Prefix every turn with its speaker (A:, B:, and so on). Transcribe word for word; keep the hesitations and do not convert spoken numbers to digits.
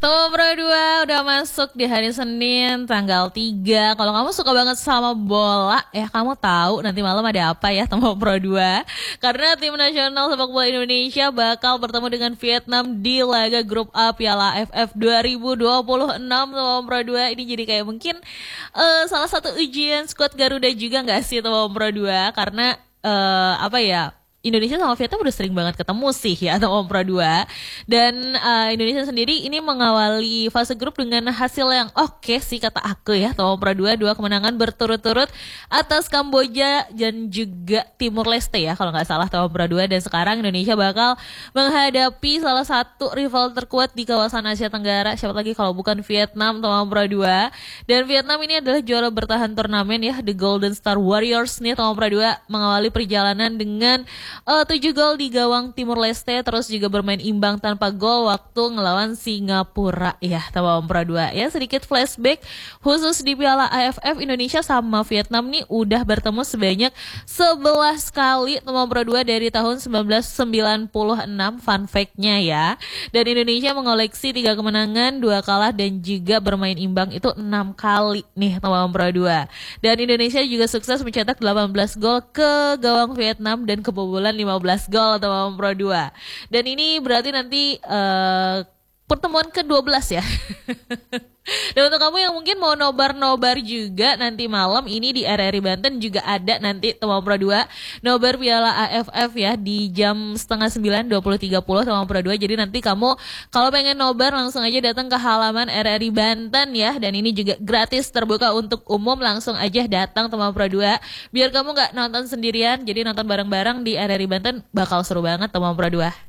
A: Tuh Pro dua udah masuk di hari Senin tanggal tiga. Kalau kamu suka banget sama bola, ya kamu tahu nanti malam ada apa ya Temo Pro dua. Karena tim nasional sepak bola Indonesia bakal bertemu dengan Vietnam di laga grup A Piala A F F dua ribu dua puluh enam Temo Pro dua. Ini jadi kayak mungkin uh, salah satu ujian skuad Garuda juga gak sih Temo Pro dua. Karena uh, apa ya, Indonesia sama Vietnam udah sering banget ketemu sih ya atau Pro dua. Dan uh, Indonesia sendiri ini mengawali fase grup dengan hasil yang oke okay sih kata aku ya. Atau Pro dua, dua kemenangan berturut-turut atas Kamboja dan juga Timur Leste ya kalau nggak salah Atau Pro dua. Dan sekarang Indonesia bakal menghadapi salah satu rival terkuat di kawasan Asia Tenggara. Siapa lagi kalau bukan Vietnam Atau Pro dua. Dan Vietnam ini adalah juara bertahan turnamen ya, The Golden Star Warriors nih Atau Pro dua mengawali perjalanan dengan Uh, tujuh gol di gawang Timur Leste, terus juga bermain imbang tanpa gol waktu ngelawan Singapura ya Tawam Pro dua. Ya sedikit flashback khusus di Piala A F F, Indonesia sama Vietnam nih udah bertemu sebanyak sebelas kali Tawam Pro dua dari tahun seribu sembilan ratus sembilan puluh enam, fun fact-nya ya. Dan Indonesia mengoleksi tiga kemenangan, dua kalah dan juga bermain imbang itu enam kali nih Tawam Pro dua. Dan Indonesia juga sukses mencetak delapan belas gol ke gawang Vietnam dan kebobolan lima belas gol atau Pro dua. Dan ini berarti nanti uh, pertemuan ke dua belas ya. Dan untuk kamu yang mungkin mau nobar-nobar juga nanti malam ini di R R I Banten juga ada nanti Tawam Pro dua nobar Piala A F F ya di jam setengah sembilan dua puluh tiga puluh Tawam Pro dua. Jadi nanti kamu kalau pengen nobar langsung aja datang ke halaman R R I Banten ya. Dan ini juga gratis terbuka untuk umum, langsung aja datang Tawam Pro dua biar kamu gak nonton sendirian. Jadi nonton bareng-bareng di R R I Banten bakal seru banget Tawam Pro dua.